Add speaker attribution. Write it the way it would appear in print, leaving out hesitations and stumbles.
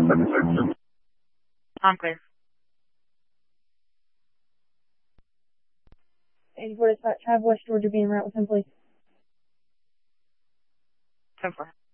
Speaker 1: Enclave.
Speaker 2: 84 dispatch, have West Georgia be en route with him, please.
Speaker 1: 10-4.